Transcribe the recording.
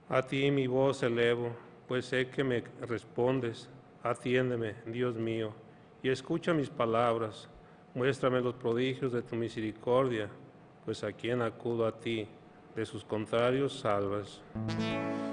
A ti mi voz elevo, pues sé que me respondes. Atiéndeme, Dios mío, y escucha mis palabras. Muéstrame los prodigios de tu misericordia, pues a quien acudo a ti, de sus contrarios salvas.